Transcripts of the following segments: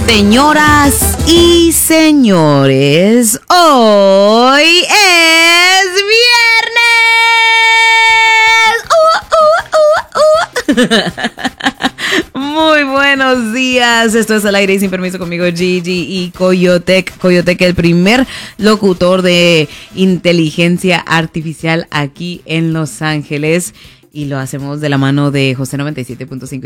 Señoras y señores, hoy es viernes. Muy buenos días. Esto es Al Aire y Sin Permiso conmigo, Gigi y Coyotec. Coyotec, el primer locutor de inteligencia artificial aquí en Los Ángeles. Y lo hacemos de la mano de José 97.5 y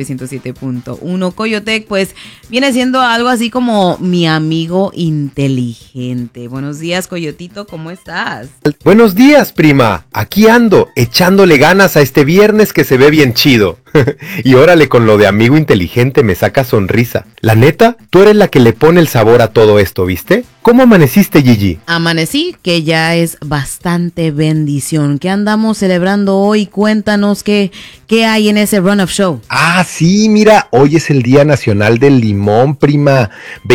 107.1. Coyotec, pues, viene siendo algo así como mi amigo inteligente. Buenos días, Coyotito, ¿cómo estás? Buenos días, prima. Aquí ando, echándole ganas a este viernes que se ve bien chido. Y órale, con lo de amigo inteligente me saca sonrisa. La neta, tú eres la que le pone el sabor a todo esto, ¿viste? ¿Cómo amaneciste, Gigi? Amanecí, que ya es bastante bendición. ¿Qué andamos celebrando hoy? Cuéntanos qué hay en ese Run of Show. Ah, sí, mira, hoy es el Día Nacional del Limón, prima.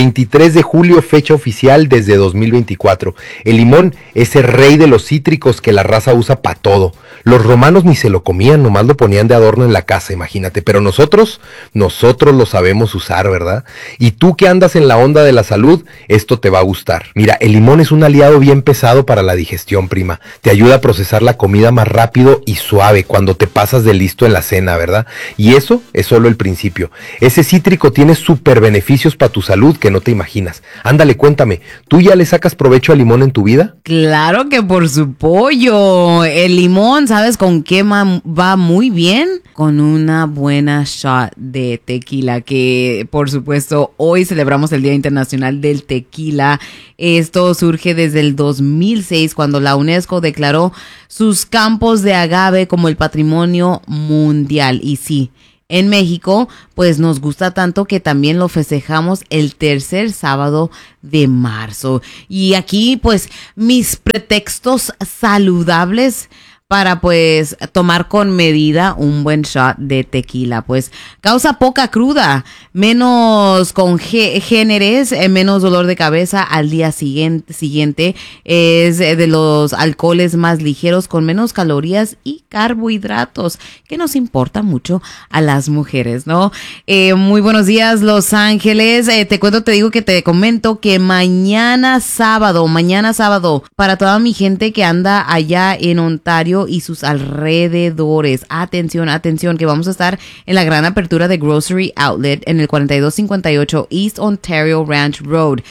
23 de julio, fecha oficial desde 2024. El limón es el rey de los cítricos que la raza usa para todo. Los romanos ni se lo comían, nomás lo ponían de adorno en la casa, imagínate. Pero nosotros lo sabemos usar, ¿verdad? Y tú que andas en la onda de la salud, esto te va a gustar. Mira, el limón es un aliado bien pesado para la digestión, prima. Te ayuda a procesar la comida más rápido y suave cuando te pasas de listo en la cena, ¿verdad? Y eso es solo el principio. Ese cítrico tiene súper beneficios para tu salud que no te imaginas. Ándale, cuéntame, ¿tú ya le sacas provecho al limón en tu vida? Claro que por su pollo. El limón, ¿sabes con qué va muy bien? Con una buena shot de tequila, que por supuesto hoy celebramos el Día Internacional del Tequila. Esto surge desde el 2006, cuando la UNESCO declaró sus campos de agave como el patrimonio mundial. Y sí, en México, pues nos gusta tanto que también lo festejamos el tercer sábado de marzo. Y aquí, pues, mis pretextos saludables para pues tomar con medida un buen shot de tequila. Pues causa poca cruda, menos congéneres, menos dolor de cabeza al día siguiente. Es de los alcoholes más ligeros, con menos calorías y carbohidratos, que nos importa mucho a las mujeres, ¿no? Muy buenos días, Los Ángeles. Te comento que mañana sábado, para toda mi gente que anda allá en Ontario y sus alrededores. Atención, que vamos a estar en la gran apertura de Grocery Outlet en el 4258 East Ontario Ranch Road.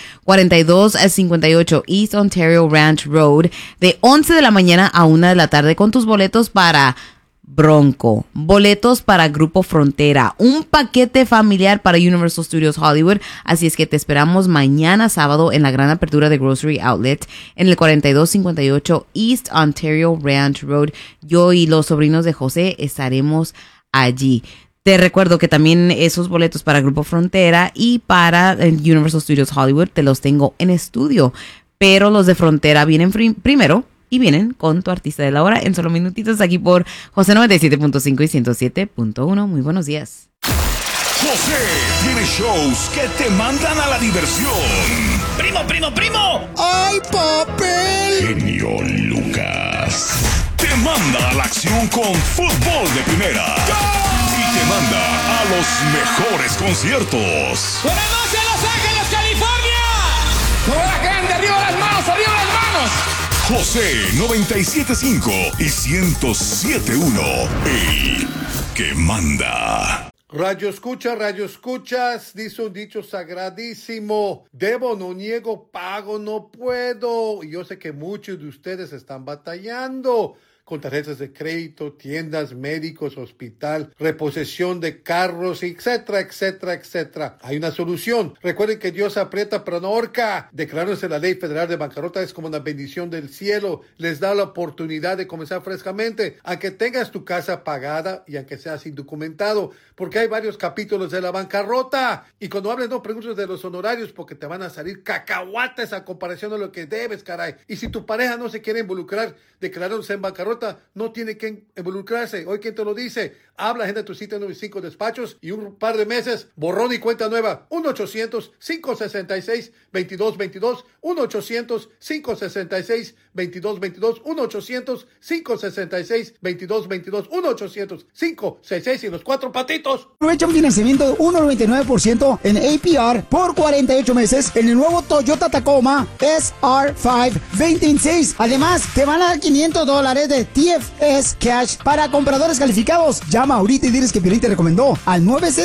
4258 East Ontario Ranch Road, de 11 de la mañana a 1 de la tarde, con tus boletos para Bronco, boletos para Grupo Frontera, un paquete familiar para Universal Studios Hollywood. Así es que te esperamos mañana sábado en la gran apertura de Grocery Outlet en el 4258 East Ontario Ranch Road. Yo y los sobrinos de José estaremos allí. Te recuerdo que también esos boletos para Grupo Frontera y para Universal Studios Hollywood te los tengo en estudio, pero los de Frontera vienen primero y vienen con tu artista de la hora en solo minutitos, aquí por José 97.5 y 107.1. Muy buenos días. José tiene shows que te mandan a la diversión. ¡Primo! ¡Ay, papel! Genio Lucas te manda a la acción con fútbol de primera. ¡Gol! Y te manda a los mejores conciertos. ¡Buenas noches, Los Ángeles, California! ¡Toda la gente, arriba las manos! José 97.5 y 107.1, el que manda. Radio escuchas, dice un dicho sagradísimo: debo, no niego, pago, no puedo. Y yo sé que muchos de ustedes están batallando con tarjetas de crédito, tiendas, médicos, hospital, reposición de carros, etcétera. Hay una solución. Recuerden que Dios aprieta pero no ahorca. Declarándose la ley federal de bancarrota es como una bendición del cielo. Les da la oportunidad de comenzar frescamente, aunque tengas tu casa pagada y aunque seas indocumentado, porque hay varios capítulos de la bancarrota. Y cuando hables, no preguntes de los honorarios, porque te van a salir cacahuates a comparación de lo que debes, caray. Y si tu pareja no se quiere involucrar declarándose en bancarrota, no tiene que involucrarse. Hoy, ¿quién te lo dice? Habla, agenda tu cita en 95 despachos y un par de meses, borrón y cuenta nueva. 1-800-566-2222. 1-800-566-2222. 1-800-566-2222, 1-800-566-2222, 1-800-566 y los cuatro patitos. Aprovecha un financiamiento de 1.99% en APR por 48 meses en el nuevo Toyota Tacoma SR5 2026. Además, te van a dar $500 de TFS Cash para compradores calificados. Llama ahorita y diles que Piolín te recomendó al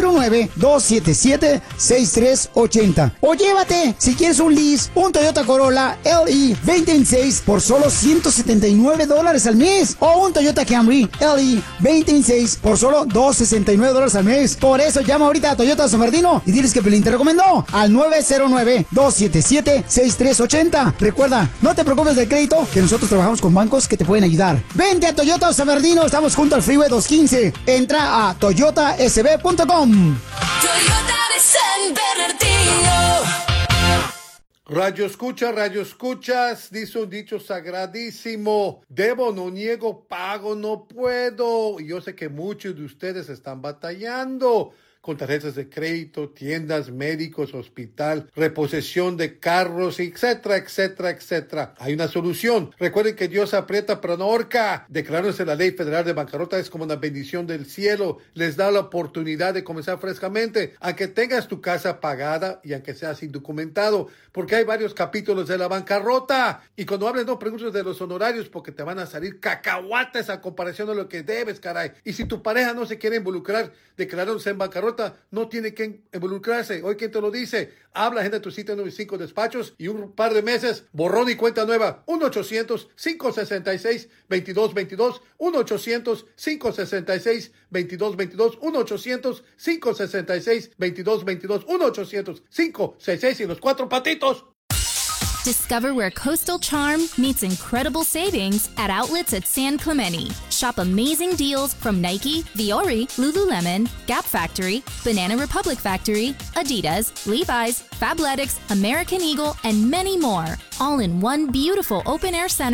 909-277-6380. O llévate, si quieres un lease, un Toyota Corolla LE 2026 por solo $179 al mes. O un Toyota Camry LE 2026 por solo $269 al mes. Por eso llama ahorita a Toyota San Bernardino y diles que Piolín te recomendó al 909-277-6380. Recuerda, no te preocupes del crédito, que nosotros trabajamos con bancos que te pueden ayudar. Vente a Toyota San Bernardino, estamos junto al Freeway 215. Entra a toyotasb.com. Toyota de San Bernardino. Radio escuchas, dice un dicho sagradísimo: debo, no niego, pago, no puedo. Y yo sé que muchos de ustedes están batallando con tarjetas de crédito, tiendas, médicos, hospital, reposición de carros, etcétera, etcétera, etcétera. Hay una solución. Recuerden que Dios aprieta pero no ahorca. Declarándose la ley federal de bancarrota es como una bendición del cielo. Les da la oportunidad de comenzar frescamente, aunque tengas tu casa pagada y aunque seas indocumentado, porque hay varios capítulos de la bancarrota. Y cuando hables, no preguntes de los honorarios, porque te van a salir cacahuates a comparación de lo que debes, caray. Y si tu pareja no se quiere involucrar declarándose en bancarrota, no tiene que involucrarse. Hoy, ¿quién te lo dice? Habla, agenda tu cita en 95 despachos y un par de meses, borrón y cuenta nueva. 1-800-566-2222, 1-800-566-2222, 1-800-566-2222, 1-800-566 y los cuatro patitos. Discover where coastal charm meets incredible savings at outlets at San Clemente. Shop amazing deals from Nike, Viore, Lululemon, Gap Factory, Banana Republic Factory, Adidas, Levi's, Fabletics, American Eagle, and many more. All in one beautiful open-air center